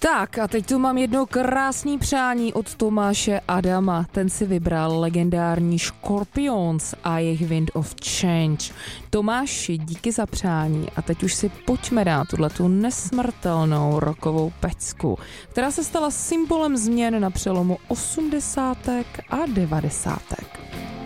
Tak a teď tu mám jedno krásný přání od Tomáše Adama. Ten si vybral legendární Scorpions a jejich Wind of Change. Tomáši, díky za přání a teď už si pojďme dát tuhletu nesmrtelnou rockovou pecku, která se stala symbolem změn na přelomu 80. a 90.